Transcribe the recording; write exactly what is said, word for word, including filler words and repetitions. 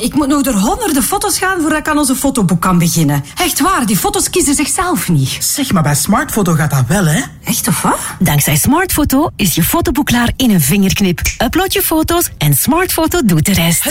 ik moet nog door honderden foto's gaan voordat ik aan onze fotoboek kan beginnen. Echt waar, die foto's kiezen zichzelf niet. Zeg, maar bij Smartfoto gaat dat wel, hè? Echt of wat? Dankzij Smartfoto is je fotoboek klaar in een vingerknip. Upload je foto's en Smartfoto doet de rest.